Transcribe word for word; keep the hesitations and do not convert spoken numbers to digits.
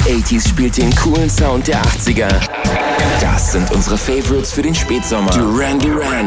achtziger spielt den coolen Sound der achtziger. Das sind unsere Favorites für den Spätsommer. Duran Duran,